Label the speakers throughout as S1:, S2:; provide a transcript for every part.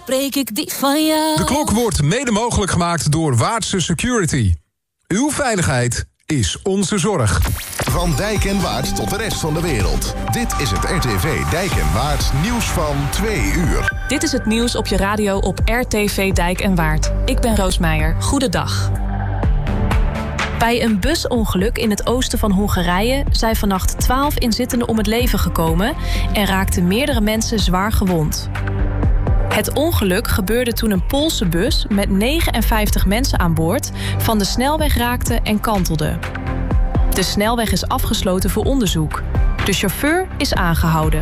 S1: spreek ik die van jou.
S2: De klok wordt mede mogelijk gemaakt door Waardse Security. Uw veiligheid is onze zorg.
S3: Van Dijk en Waard tot de rest van de wereld. Dit is het RTV Dijk en Waard nieuws van 2 uur.
S4: Dit is het nieuws op je radio op RTV Dijk en Waard. Ik ben Roos Meijer. Goedendag. Bij een busongeluk in het oosten van Hongarije zijn vannacht 12 inzittenden om het leven gekomen en raakten meerdere mensen zwaar gewond. Het ongeluk gebeurde toen een Poolse bus met 59 mensen aan boord van de snelweg raakte en kantelde. De snelweg is afgesloten voor onderzoek. De chauffeur is aangehouden.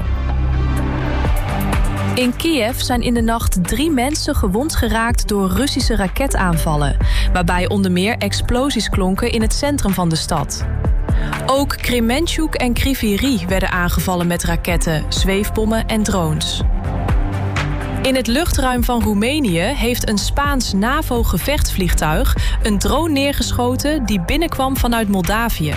S4: In Kiev zijn in de nacht 3 mensen gewond geraakt door Russische raketaanvallen, waarbij onder meer explosies klonken in het centrum van de stad. Ook Kremenchuk en Kryvyi werden aangevallen met raketten, zweefbommen en drones. In het luchtruim van Roemenië heeft een Spaans NAVO-gevechtsvliegtuig een drone neergeschoten die binnenkwam vanuit Moldavië.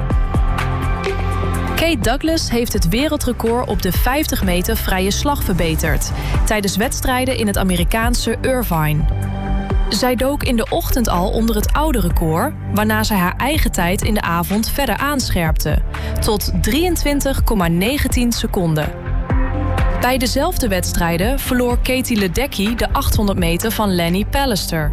S4: Kate Douglas heeft het wereldrecord op de 50 meter vrije slag verbeterd tijdens wedstrijden in het Amerikaanse Irvine. Zij dook in de ochtend al onder het oude record, waarna zij haar eigen tijd in de avond verder aanscherpte, tot 23,19 seconden. Bij dezelfde wedstrijden verloor Katie Ledecky de 800 meter van Lenny Pallister.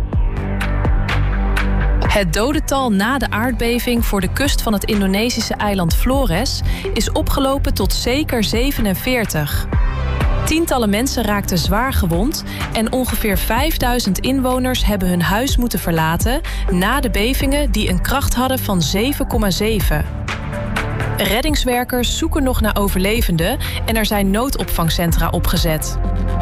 S4: Het dodental na de aardbeving voor de kust van het Indonesische eiland Flores is opgelopen tot zeker 47. Tientallen mensen raakten zwaar gewond en ongeveer 5000 inwoners hebben hun huis moeten verlaten na de bevingen die een kracht hadden van 7,7. Reddingswerkers zoeken nog naar overlevenden en er zijn noodopvangcentra opgezet.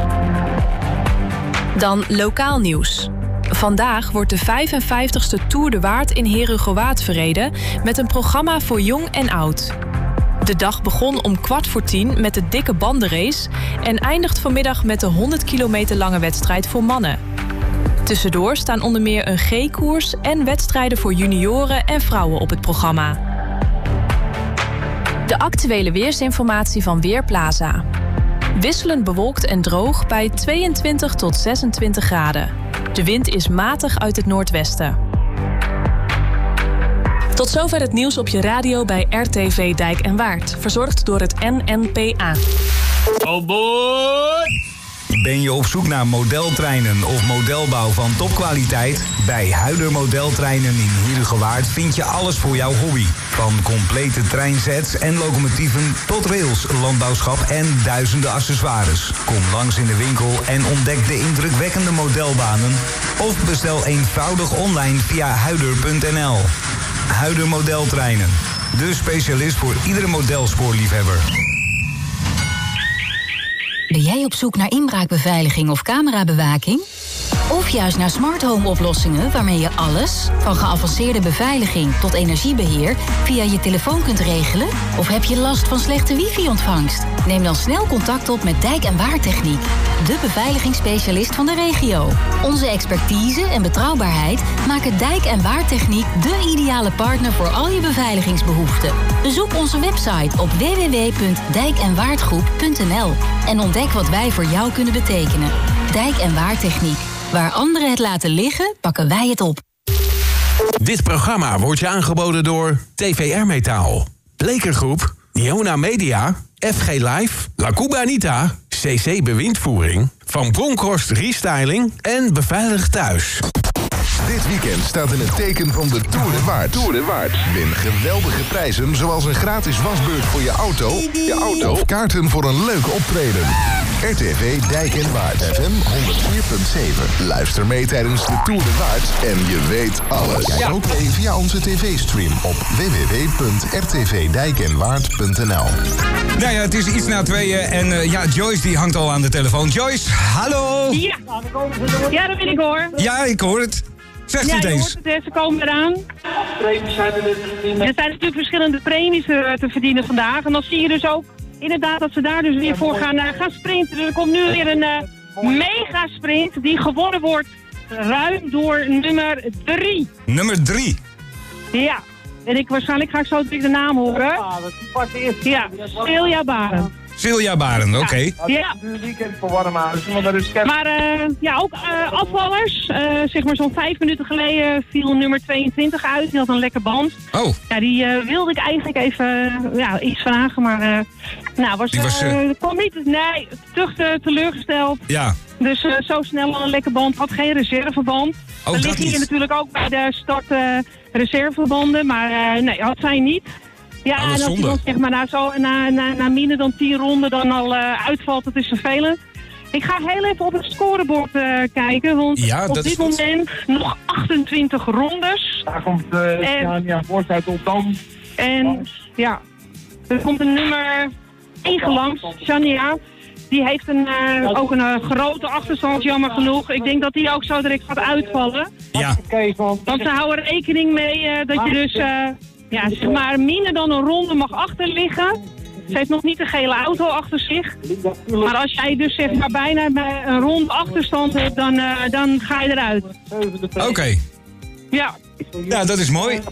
S4: Dan lokaal nieuws. Vandaag wordt de 55ste Tour de Waard in Herugewaard verreden met een programma voor jong en oud. De dag begon om 9:15 met de dikke bandenrace en eindigt vanmiddag met de 100 kilometer lange wedstrijd voor mannen. Tussendoor staan onder meer een G-koers en wedstrijden voor junioren en vrouwen op het programma. De actuele weersinformatie van Weerplaza. Wisselend bewolkt en droog bij 22 tot 26 graden. De wind is matig uit het noordwesten. Tot zover het nieuws op je radio bij RTV Dijk en Waard. Verzorgd door het NNPA.
S5: Oh boy!
S6: Ben je op zoek naar modeltreinen of modelbouw van topkwaliteit? Bij Huider Modeltreinen in Herugewaard vind je alles voor jouw hobby. Van complete treinsets en locomotieven tot rails, landbouwschap en duizenden accessoires. Kom langs in de winkel en ontdek de indrukwekkende modelbanen. Of bestel eenvoudig online via huider.nl. Huider Modeltreinen. De specialist voor iedere modelspoorliefhebber.
S7: Ben jij op zoek naar inbraakbeveiliging of camerabewaking? Of juist naar smart home oplossingen waarmee je alles, van geavanceerde beveiliging tot energiebeheer, via je telefoon kunt regelen? Of heb je last van slechte wifi-ontvangst? Neem dan snel contact op met Dijk en Waard Techniek, de beveiligingsspecialist van de regio. Onze expertise en betrouwbaarheid maken Dijk en Waard Techniek de ideale partner voor al je beveiligingsbehoeften. Bezoek onze website op www.dijkenwaardgroep.nl en ontdek wat wij voor jou kunnen betekenen. Dijk en Waard Techniek. Waar anderen het laten liggen, pakken wij het op.
S8: Dit programma wordt je aangeboden door TVR Metaal, Blekergroep, Niona Media, FG Live, La Cubanita, CC Bewindvoering, Van Bronckhorst Restyling en Beveiligd Thuis.
S3: Dit weekend staat in het teken van de Tour de Waard. Win geweldige prijzen zoals een gratis wasbeurt voor je auto of kaarten voor een leuk optreden. RTV Dijk en Waard FM 104.7. Luister mee tijdens de Tour de Waard en je weet alles. Kijk ook mee via onze tv-stream op www.rtvdijkenwaard.nl.
S6: Nou ja, het is iets na 2 en Joyce die hangt al aan de telefoon. Joyce, hallo!
S9: Ja, dat ben ik hoor.
S6: Ja, ik hoor het. Zegt u het eens.
S9: Ja, ze komen eraan. Er zijn natuurlijk verschillende premies te verdienen vandaag. En dan zie je dus ook inderdaad dat ze daar dus weer voor gaan sprinten. Dus er komt nu weer een mega sprint die gewonnen wordt ruim door nummer 3.
S6: Nummer 3?
S9: Ja. En waarschijnlijk ga ik zo de naam horen. Ja, dat is pas de eerste. Ja, Celia Baren.
S6: Silja Barend, oké.
S9: Ja.
S1: Een weekend voor Warmhuizen, maar
S9: ook afvallers. Zeg maar zo'n 5 minuten geleden viel nummer 22 uit. Die had een lekke band.
S6: Oh.
S9: Ja, die wilde ik eigenlijk even iets vragen, maar kwam niet. Nee, teleurgesteld.
S6: Ja.
S9: Dus zo snel al een lekke band. Had geen reserveband.
S6: Oh,
S9: er liggen hier natuurlijk ook bij de start reservebanden, maar nee, had zij niet. Ja, en als hij dan zeg maar na minder dan 10 ronden dan al uitvalt, dat is vervelend. Ik ga heel even op het scorebord kijken, want op dit moment nog 28 rondes.
S1: Daar komt Jania Borst uit Oldam.
S9: En ja, er komt een nummer 9 langs, Jania. Die heeft ook een grote achterstand, jammer genoeg. Ik denk dat die ook zo direct gaat uitvallen.
S6: Ja.
S9: Want ze houden rekening mee dat je dus zeg maar minder dan een ronde mag achterliggen. Ze heeft nog niet de gele auto achter zich. Maar als jij dus zeg maar bijna bij een ronde achterstand hebt, dan ga je eruit.
S6: Oké.
S9: Ja.
S6: Ja, dat is mooi.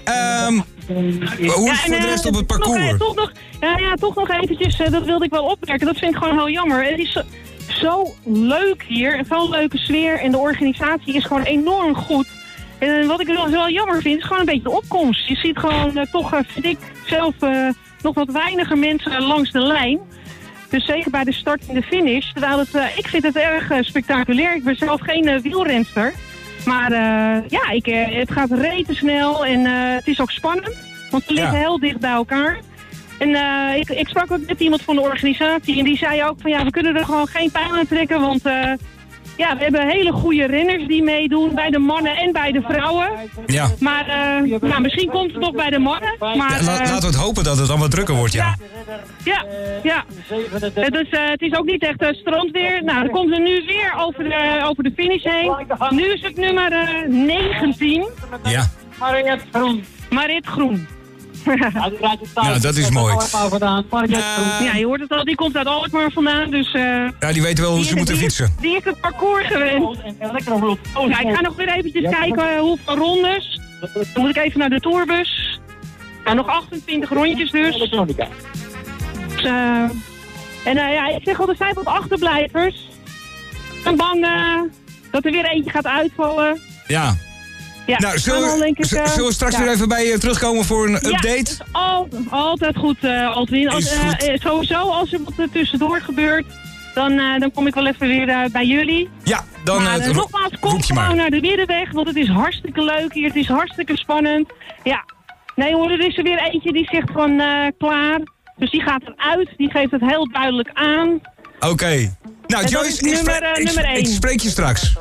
S6: Hoe is het voor de rest op het parcours?
S9: Toch nog eventjes, dat wilde ik wel opmerken. Dat vind ik gewoon heel jammer. Het is zo leuk hier, zo'n leuke sfeer en de organisatie is gewoon enorm goed. En wat ik wel jammer vind, is gewoon een beetje de opkomst. Je ziet gewoon vind ik zelf, nog wat weiniger mensen langs de lijn. Dus zeker bij de start en de finish. Terwijl ik vind het erg spectaculair. Ik ben zelf geen wielrenster. Maar het gaat rete snel en het is ook spannend. Want ze liggen heel dicht bij elkaar. En ik sprak ook met iemand van de organisatie en die zei ook van we kunnen er gewoon geen pijl aan trekken. Want we hebben hele goede renners die meedoen bij de mannen en bij de vrouwen. Ja. Maar misschien komt het toch bij de mannen. Maar,
S6: laten we het hopen dat het dan wat drukker wordt, ja.
S9: Ja. Dus het is ook niet echt strandweer. Nou, dan komt er nu weer over de finish heen. Nu is het nummer 19.
S6: Ja.
S9: Marit Groen.
S6: Ja, dat is mooi.
S9: Je hoort het al, die komt uit Alkmaar vandaan, dus...
S6: die weten wel hoe ze moeten fietsen.
S9: Die is het parcours gewend. Ik ga nog weer eventjes kijken hoeveel rondes. Dan moet ik even naar de tourbus. Nog 28 rondjes dus. Ik zeg al, er zijn wat achterblijvers. Ik ben bang dat er weer eentje gaat uitvallen.
S6: Ja.
S9: Ja,
S6: nou, zullen we straks weer even bij je terugkomen voor een update?
S9: Ja, het is altijd goed, Altwin. Sowieso, als er wat tussendoor gebeurt, dan kom ik wel even weer bij jullie.
S6: Ja, dan
S9: nogmaals, kom gewoon naar de Middenweg, want het is hartstikke leuk hier. Het is hartstikke spannend. Ja, nee hoor, er is er weer eentje die zegt van klaar. Dus die gaat eruit, die geeft het heel duidelijk aan.
S6: Oké. Nou, Joyce,
S9: nummer 1.
S6: Ik spreek je straks.